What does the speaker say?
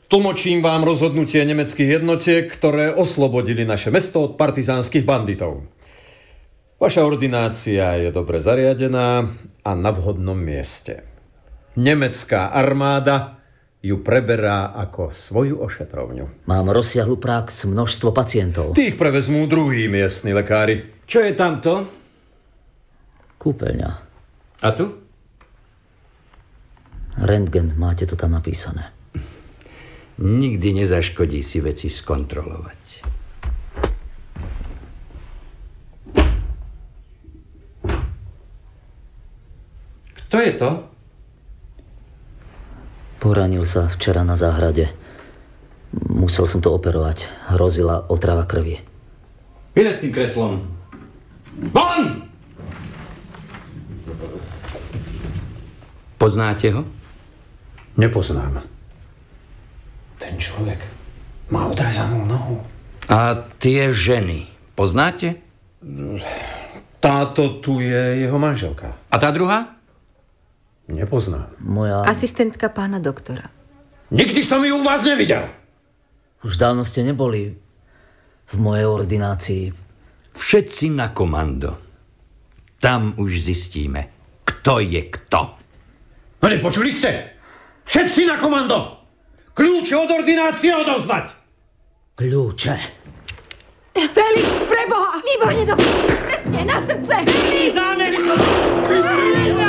Tlmočím vám rozhodnutie nemeckých jednotiek, ktoré oslobodili naše mesto od partizánskych banditov. Vaša ordinácia je dobre zariadená a na vhodnom mieste. Nemecká armáda ju preberá ako svoju ošetrovňu. Mám rozsiahlu prax, množstvo pacientov. Tých prevezmú druhí miestni lekári. Čo je tamto? Kúpeľňa. A tu? Rentgen, máte to tam napísané. Nikdy nezaškodí si veci skontrolovať. Kto je to? Poranil sa včera na záhrade. Musel som to operovať. Hrozila otrava krvi. Ide s tým kreslom. Von! Poznáte ho? Nepoznám. Ten človek má odrezanú nohu. A tie ženy, poznáte? Táto tu je jeho manželka. A tá druhá? Nepoznám. Moja... Asistentka pána doktora. Nikdy som ju u vás nevidel. Už dávno ste neboli v mojej ordinácii. Všetci na komando. Tam už zistíme, kto je kto. No nepočuli ste? Všetci na komando! Kľúče od ordinácie odovzdať! Kľúče. Felix, preboha! Výborne, doktor! Presne, na srdce! Zámery sa!